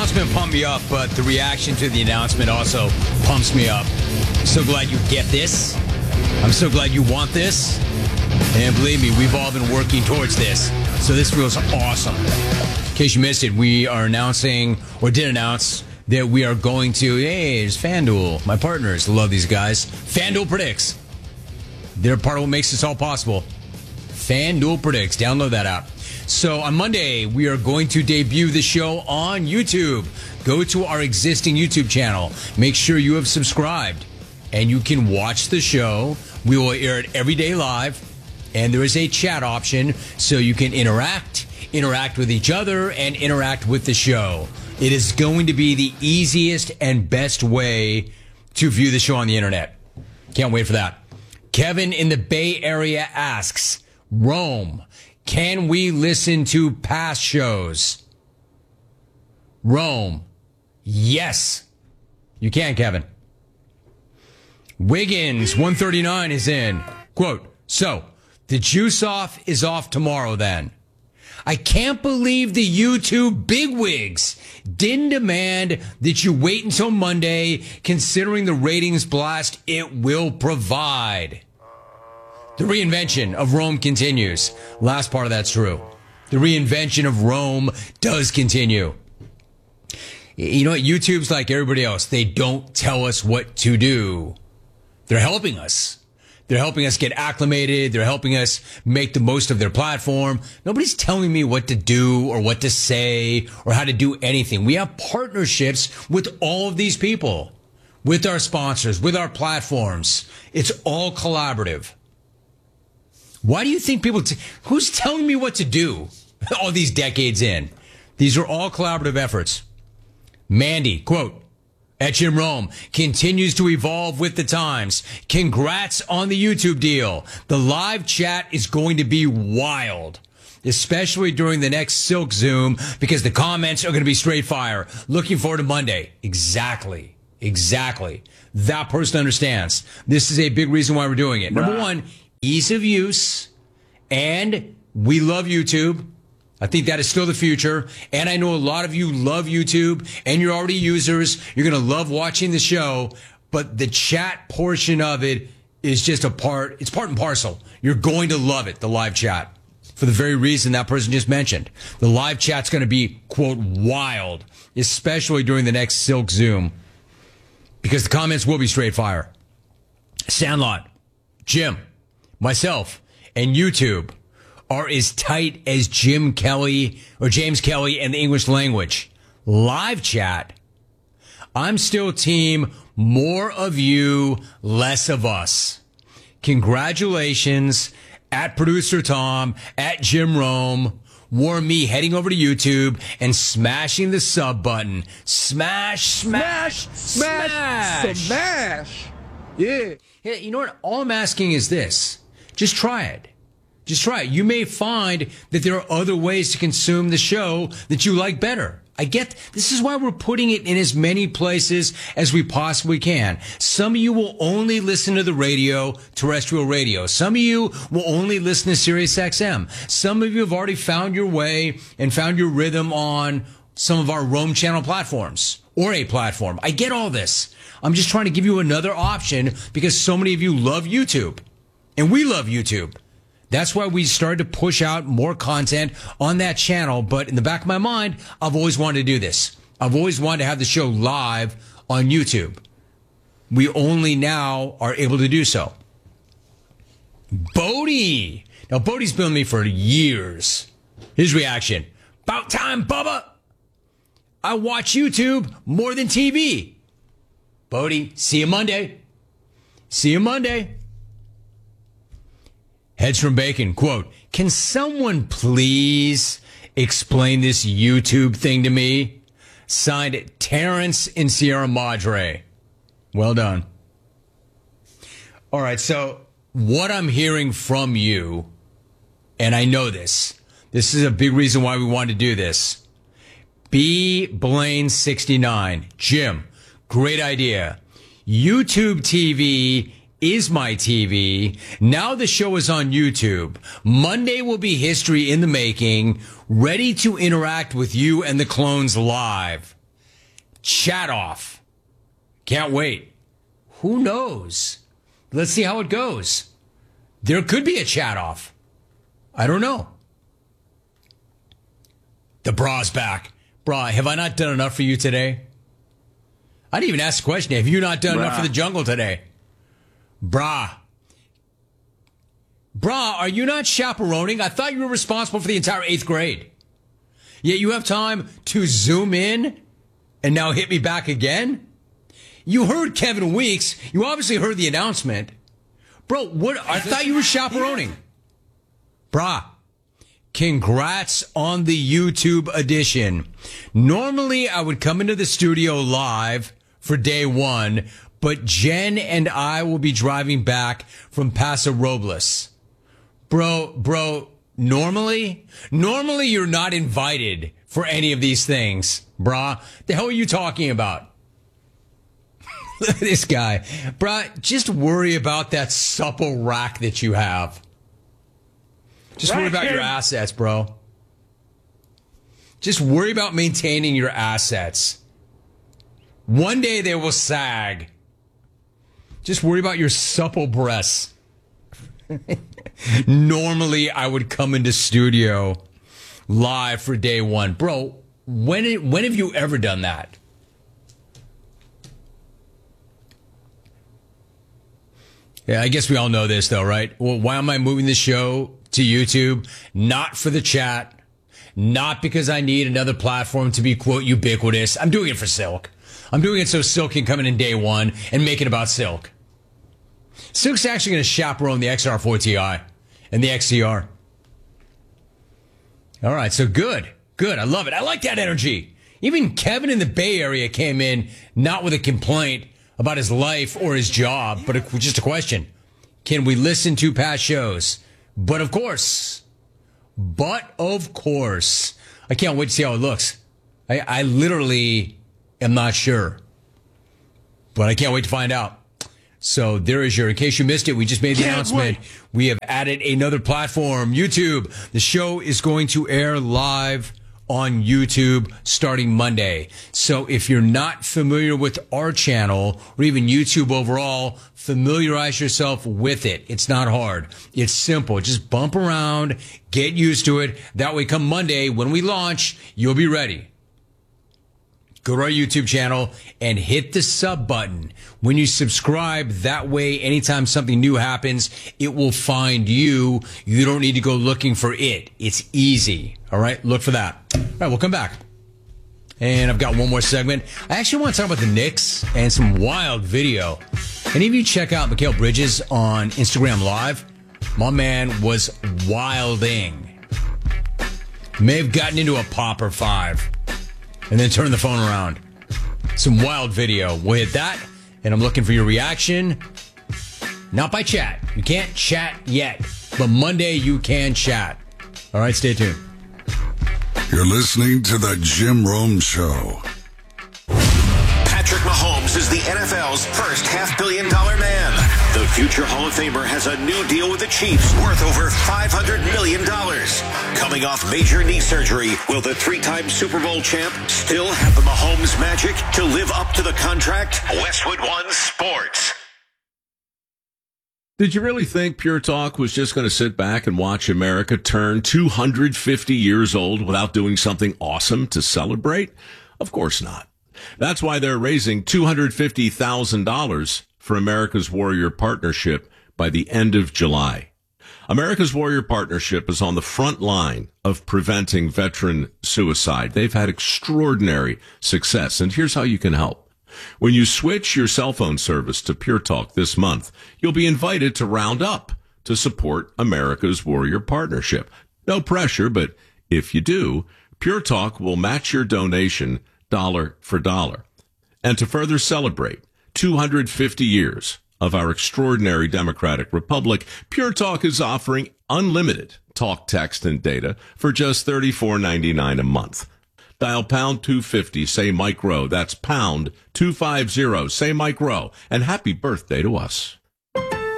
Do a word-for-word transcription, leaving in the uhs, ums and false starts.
announcement pumped me up, but the reaction to the announcement also pumps me up. So glad you get this. I'm so glad you want this. And believe me, we've all been working towards this. So this feels awesome. In case you missed it, we are announcing, or did announce, that we are going to, hey, it's FanDuel. My partners love these guys. FanDuel Predicts. They're part of what makes this all possible. FanDuel Predicts. Download that app. So on Monday, we are going to debut the show on YouTube. Go to our existing YouTube channel. Make sure you have subscribed. And you can watch the show. We will air it every day live. And there is a chat option so you can interact, interact with each other, and interact with the show. It is going to be the easiest and best way to view the show on the internet. Can't wait for that. Kevin in the Bay Area asks, Rome, can we listen to past shows? Rome, yes. You can, Kevin. Wiggins, one thirty-nine is in. Quote, so, the juice off is off tomorrow then. I can't believe the YouTube bigwigs didn't demand that you wait until Monday, considering the ratings blast it will provide. The reinvention of Rome continues. Last part of that's true. The reinvention of Rome does continue. You know what? YouTube's like everybody else. They don't tell us what to do. They're helping us. They're helping us get acclimated. They're helping us make the most of their platform. Nobody's telling me what to do or what to say or how to do anything. We have partnerships with all of these people, with our sponsors, with our platforms. It's all collaborative. Why do you think people, t- who's telling me what to do all these decades in? These are all collaborative efforts. Mandy, quote, at Jim Rome, continues to evolve with the times. Congrats on the YouTube deal. The live chat is going to be wild, especially during the next Silk Zoom, because the comments are going to be straight fire. Looking forward to Monday. Exactly. Exactly. That person understands. This is a big reason why we're doing it. Number one, ease of use, and we love YouTube. I think that is still the future, and I know a lot of you love YouTube, and you're already users. You're going to love watching the show, but the chat portion of it is just a part. It's part and parcel. You're going to love it, the live chat, for the very reason that person just mentioned. The live chat's going to be, quote, wild, especially during the next Silk Zoom, because the comments will be straight fire. Sandlot, Jim, myself, and YouTube are as tight as Jim Kelly or James Kelly and the English language. Live chat, I'm still team more of you, less of us. Congratulations at Producer Tom, at Jim Rome, warn me heading over to YouTube and smashing the sub button. Smash, smash, smash, smash. Smash. Yeah. Hey, you know what? All I'm asking is this. Just try it. Just try it. You may find that there are other ways to consume the show that you like better. I get, this is why we're putting it in as many places as we possibly can. Some of you will only listen to the radio, terrestrial radio. Some of you will only listen to Sirius X M. Some of you have already found your way and found your rhythm on some of our Rome channel platforms or a platform. I get all this. I'm just trying to give you another option because so many of you love YouTube and we love YouTube. That's why we started to push out more content on that channel. But in the back of my mind, I've always wanted to do this. I've always wanted to have the show live on YouTube. We only now are able to do so. Bodie. Now, Bodie's been with me for years. His reaction. About time, Bubba. I watch YouTube more than T V. Bodie, see you Monday. See you Monday. Heads from Bacon, quote, can someone please explain this YouTube thing to me? Signed, Terrence in Sierra Madre. Well done. All right, so what I'm hearing from you, and I know this, this is a big reason why we want to do this. B. Blaine sixty-nine. Jim, great idea. YouTube T V is my T V. Now the show is on YouTube. Monday will be history in the making, ready to interact with you and the clones live. Chat off. Can't wait. Who knows? Let's see how it goes. There could be a chat off. I don't know. The bra's back. Bra, have I not done enough for you today? I didn't even ask the question. Have you not done Bra. enough for the jungle today? Bra. Bra, are you not chaperoning? I thought you were responsible for the entire eighth grade. Yet you have time to zoom in and now hit me back again? You heard Kevin Weeks. You obviously heard the announcement. Bro, what? I thought you were chaperoning. Brah, congrats on the YouTube edition. Normally, I would come into the studio live for day one, but Jen and I will be driving back from Paso Robles. Bro, bro, normally, normally you're not invited for any of these things, brah. The hell are you talking about? Look at this guy. Brah, just worry about that supple rack that you have. Just worry about your assets, bro. Just worry about maintaining your assets. One day they will sag. Just worry about your supple breasts. Normally, I would come into studio live for day one. Bro, when, when have you ever done that? Yeah, I guess we all know this, though, right? Well, why am I moving the show to YouTube? Not for the chat. Not because I need another platform to be, quote, ubiquitous. I'm doing it for Silk. I'm doing it so Silk can come in in day one and make it about Silk. Silk's actually going to chaperone the X R four Ti and the X C R. All right, so good. Good. I love it. I like that energy. Even Kevin in the Bay Area came in not with a complaint about his life or his job, but a, just a question. Can we listen to past shows? But of course, but of course, I can't wait to see how it looks. I, I literally am not sure, but I can't wait to find out. So there is your, in case you missed it, we just made the announcement. We have added another platform, YouTube. The show is going to air live on YouTube starting Monday. So if you're not familiar with our channel or even YouTube overall, familiarize yourself with it. It's not hard. It's simple. Just bump around, get used to it. That way come Monday when we launch, you'll be ready. Go to our YouTube channel and hit the sub button. When you subscribe, that way, anytime something new happens, it will find you. You don't need to go looking for it. It's easy. All right? Look for that. All right, we'll come back. And I've got one more segment. I actually want to talk about the Knicks and some wild video. Any of you check out Mikal Bridges on Instagram Live? My man was wilding. May have gotten into a pop or five. And then turn the phone around. Some wild video. We'll hit that. And I'm looking for your reaction. Not by chat. You can't chat yet. But Monday you can chat. All right, stay tuned. You're listening to the Jim Rome Show. Patrick Mahomes is the N F L's first half-billion dollar man. The future Hall of Famer has a new deal with the Chiefs worth over five hundred million dollars. Coming off major knee surgery, will the three-time Super Bowl champ still have the Mahomes magic to live up to the contract? Westwood One Sports. Did you really think Pure Talk was just going to sit back and watch America turn two hundred fifty years old without doing something awesome to celebrate? Of course not. That's why they're raising two hundred fifty thousand dollars for America's Warrior Partnership by the end of July. America's Warrior Partnership is on the front line of preventing veteran suicide. They've had extraordinary success, and here's how you can help. When you switch your cell phone service to Pure Talk this month, you'll be invited to round up to support America's Warrior Partnership. No pressure, but if you do, Pure Talk will match your donation dollar for dollar. And to further celebrate two hundred fifty years of our extraordinary democratic republic, Pure Talk is offering unlimited talk, text, and data for just thirty-four ninety-nine a month. Dial pound two fifty, say Mike Rowe. That's pound two fifty, say Mike Rowe. And happy birthday to us.